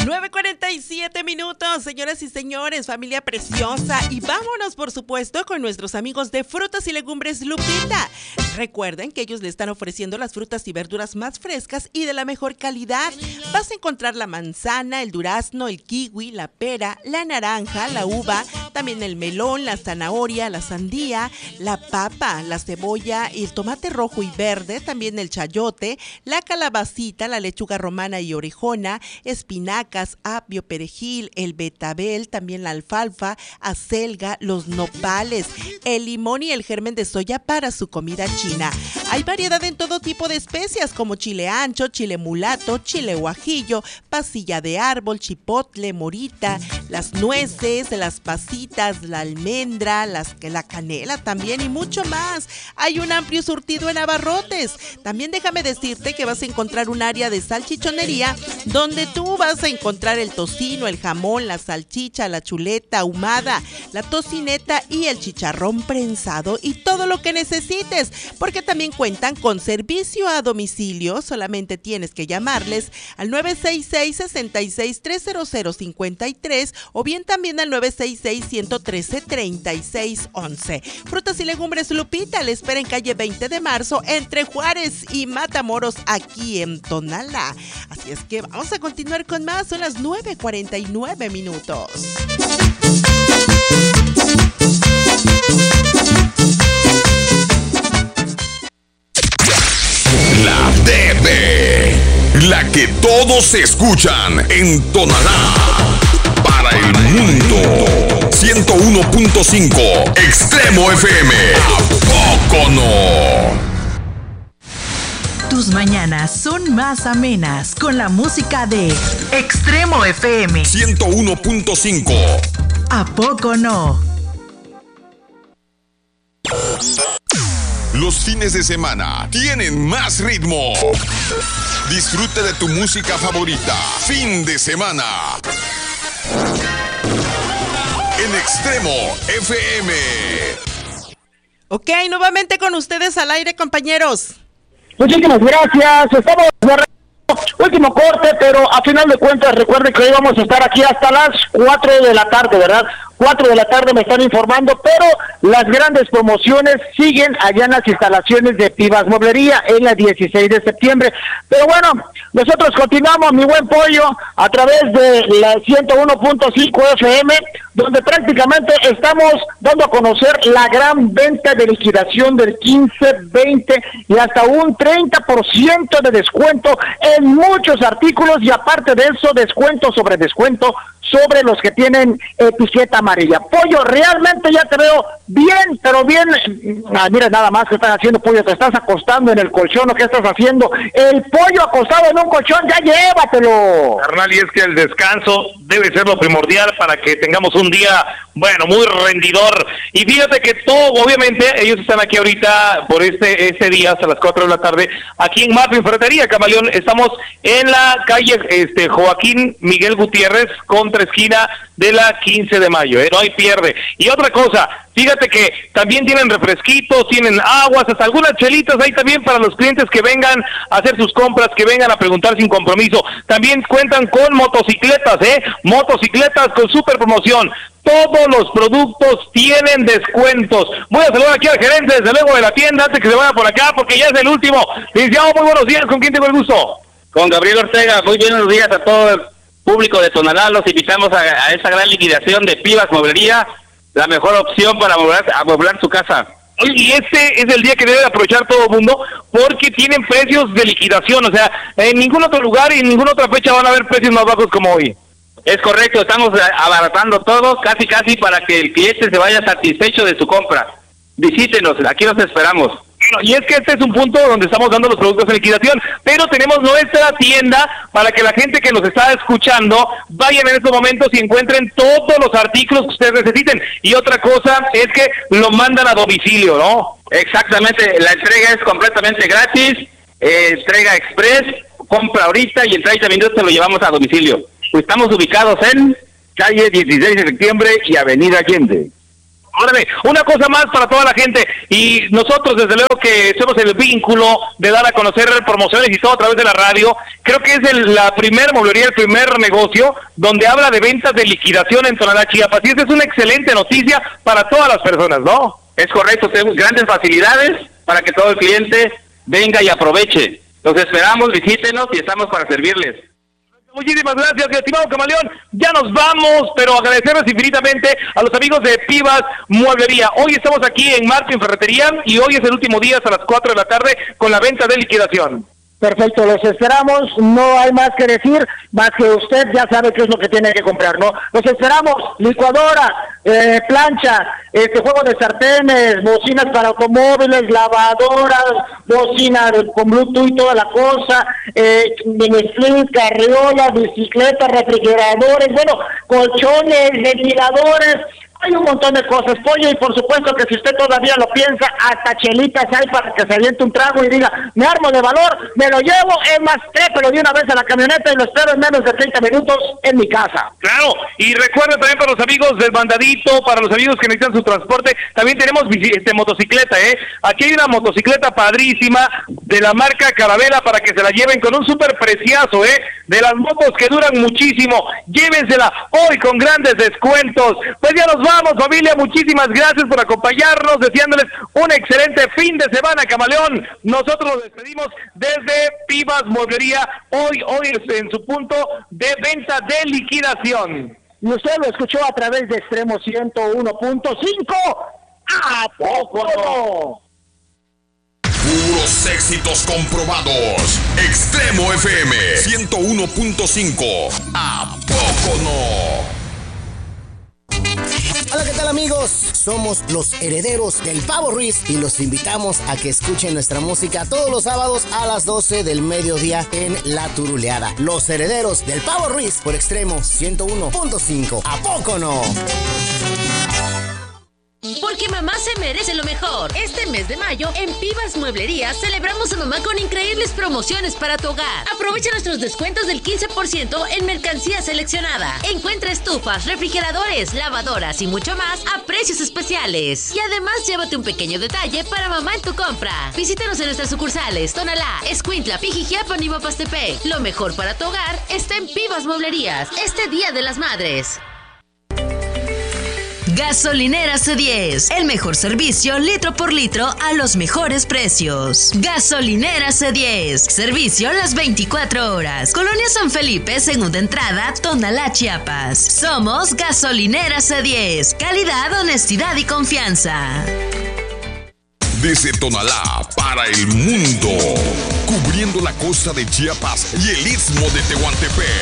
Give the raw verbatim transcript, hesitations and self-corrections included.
nueve cuarenta y siete minutos, señoras y señores, familia preciosa. Y vámonos, por supuesto, con nuestros amigos de Frutas y Legumbres Lupita. Recuerden que ellos le están ofreciendo las frutas y verduras más frescas y de la mejor calidad. Vas a encontrar la manzana, el durazno, el kiwi, la pera, la naranja, la uva, también el melón, la zanahoria, la sandía, la papa, la cebolla, el tomate rojo y verde, también el chayote, la calabacita, la lechuga romana y orejona, espinacas, apio, perejil, el betabel, también la alfalfa, acelga, los nopales, el limón y el germen de soya para su comida china. Hay variedad en todo tipo de especias como chile ancho, chile mulato, chile guajillo, pasilla de árbol, chipotle, morita, las nueces, las pasitas, la almendra, las, la canela también y mucho más. Hay un amplio surtido en abarrotes. También déjame decirte que vas a encontrar un área de salchichonería donde tú vas a encontrar el tocino, el jamón, la salchicha, la chuleta ahumada, la tocineta y el chicharrón prensado y todo lo que necesites, porque también cuentan con servicio a domicilio. Solamente tienes que llamarles al nueve seis seis, seis seis, tres cero cero cinco tres o bien también al nueve seis seis, uno uno tres, tres seis once. Frutas y Legumbres Lupita le espera en calle veinte de marzo entre Juárez y Matamoros, aquí en Tonalá. Así es que vamos a continuar con más. Son las nueve cuarenta y nueve minutos. La D B, la que todos escuchan en Tonalá, para el mundo. ciento uno punto cinco Extremo F M. ¿A poco no? Tus mañanas son más amenas con la música de Extremo F M ciento uno punto cinco. ¿A poco no? Los fines de semana tienen más ritmo. Disfruta de tu música favorita. Fin de semana en Extremo F M. Ok, nuevamente con ustedes al aire, compañeros. Muchísimas gracias. Estamos de último corte, pero a final de cuentas recuerden que hoy vamos a estar aquí hasta las cuatro de la tarde, ¿verdad? cuatro de la tarde me están informando, pero las grandes promociones siguen allá en las instalaciones de Pivas Mueblería en la dieciséis de septiembre. Pero bueno, nosotros continuamos, mi buen pollo, a través de la ciento uno punto cinco F M, donde prácticamente estamos dando a conocer la gran venta de liquidación del quince, veinte y hasta un treinta por ciento de descuento en muchos artículos, y aparte de eso, descuento sobre descuento sobre los que tienen etiqueta amarilla. Pollo, realmente ya te veo bien, pero bien. Ah, mira nada más que estás haciendo, pollo. Te estás acostando en el colchón, ¿o qué estás haciendo? El pollo acostado en un colchón, ya llévatelo. Carnal, y es que el descanso debe ser lo primordial para que tengamos un día, bueno, muy rendidor. Y fíjate que todo, obviamente, ellos están aquí ahorita por este este día hasta las cuatro de la tarde, aquí en Muffin Ferretería, Camaleón. Estamos en la calle este Joaquín Miguel Gutiérrez, contra esquina de la quince de mayo, ¿eh? No hay pierde. Y otra cosa, fíjate que también tienen refresquitos, tienen aguas, hasta algunas chelitas ahí también para los clientes que vengan a hacer sus compras, que vengan a preguntar sin compromiso. También cuentan con motocicletas, ¿eh? Motocicletas con super promoción. Todos los productos tienen descuentos. Voy a saludar aquí al gerente, desde luego, de la tienda, antes que se vaya por acá, porque ya es el último. Licenciado, muy buenos días. ¿Con quién tengo el gusto? Con Gabriel Ortega. Muy buenos días a todo el público de Tonalá. Los invitamos a, a esa gran liquidación de Pivas Mueblería, la mejor opción para amueblar, amueblar su casa. Y este es el día que debe aprovechar todo el mundo, porque tienen precios de liquidación. O sea, en ningún otro lugar y en ninguna otra fecha van a haber precios más bajos como hoy. Es correcto, estamos abaratando todo, casi casi para que el cliente se vaya satisfecho de su compra. Visítenos, aquí los esperamos. Y es que este es un punto donde estamos dando los productos en liquidación, pero tenemos nuestra tienda para que la gente que nos está escuchando vayan en estos momentos y encuentren todos los artículos que ustedes necesiten. Y otra cosa es que lo mandan a domicilio, ¿no? Exactamente, la entrega es completamente gratis, eh, entrega express, compra ahorita y en treinta minutos te lo llevamos a domicilio. Estamos ubicados en calle dieciséis de septiembre y avenida Allende. Órale, una cosa más para toda la gente, y nosotros desde luego que somos el vínculo de dar a conocer promociones y todo a través de la radio. Creo que es el, la primer mueblería, el primer negocio donde habla de ventas de liquidación en Tonalá, Chiapas, y esa es una excelente noticia para todas las personas, ¿no? Es correcto, tenemos grandes facilidades para que todo el cliente venga y aproveche. Los esperamos, visítenos y estamos para servirles. Muchísimas gracias, mi estimado Camaleón. Ya nos vamos, pero agradecerles infinitamente a los amigos de Pivas Mueblería. Hoy estamos aquí en Martín Ferretería y hoy es el último día hasta las cuatro de la tarde con la venta de liquidación. Perfecto, los esperamos, no hay más que decir, más que usted ya sabe qué es lo que tiene que comprar, ¿no? Los esperamos, licuadora, eh, plancha, este juego de sartenes, bocinas para automóviles, lavadoras, bocinas con Bluetooth y toda la cosa, eh, mini-split, carriolas, bicicletas, refrigeradores, bueno, colchones, ventiladores. Hay un montón de cosas, pollo, y por supuesto que si usted todavía lo piensa, hasta chelitas hay para que se aviente un trago y diga, me armo de valor, me lo llevo, es más, trépelo de una vez a la camioneta y lo espero en menos de treinta minutos en mi casa. Claro, y recuerden también para los amigos del Mandadito, para los amigos que necesitan su transporte, también tenemos este, motocicleta, ¿eh? Aquí hay una motocicleta padrísima de la marca Carabela para que se la lleven con un súper preciazo, ¿eh? De las motos que duran muchísimo, llévensela hoy con grandes descuentos. Pues ya nos vamos, familia, muchísimas gracias por acompañarnos, deseándoles un excelente fin de semana, Camaleón. Nosotros nos despedimos desde Pivas Mueblería, hoy, hoy en su punto de venta de liquidación. Y usted lo escuchó a través de Extremo ciento uno punto cinco. ¿A poco no? Puros éxitos comprobados. Extremo F M ciento uno punto cinco. ¿A poco no? Hola, ¿qué tal, amigos? Somos los herederos del Pavo Ruiz y los invitamos a que escuchen nuestra música todos los sábados a las doce del mediodía en La Turuleada. Los herederos del Pavo Ruiz por Extremo ciento uno punto cinco. ¿A poco no? Porque mamá se merece lo mejor. Este mes de mayo, en Pivas Mueblería, celebramos a mamá con increíbles promociones para tu hogar. Aprovecha nuestros descuentos del quince por ciento en mercancía seleccionada. Encuentra estufas, refrigeradores, lavadoras y mucho más a precios especiales. Y además, llévate un pequeño detalle para mamá en tu compra. Visítanos en nuestras sucursales Tonalá, Escuintla, Pijijiapan y Mapastepec. Lo mejor para tu hogar está en Pivas Mueblerías, este Día de las Madres. Gasolinera C diez, el mejor servicio litro por litro a los mejores precios. Gasolinera C diez, servicio las veinticuatro horas. Colonia San Felipe, segunda entrada, Tonalá, Chiapas. Somos Gasolinera C diez, calidad, honestidad y confianza. Desde Tonalá para el mundo, cubriendo la costa de Chiapas y el istmo de Tehuantepec.